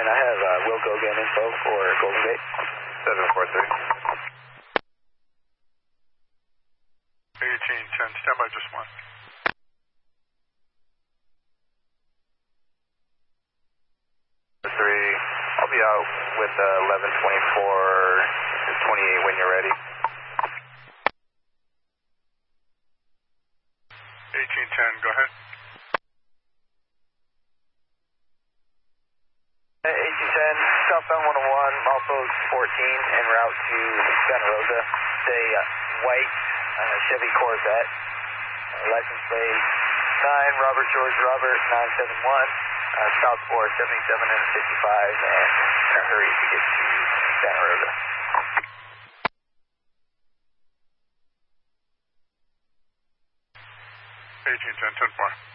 I have Will Gogan info for Golden Gate. 743. 1810, stand by just one. I'll be out with 1124 to 28 when you're ready. 1810, go ahead. 1810, southbound 101, Malpos 14, en route to Santa Rosa. Say white Chevy Corvette, license plate 9, Robert George Robert 971. South 477 and 55, and in a hurry to get to Santa Rosa. 1810, 10-4.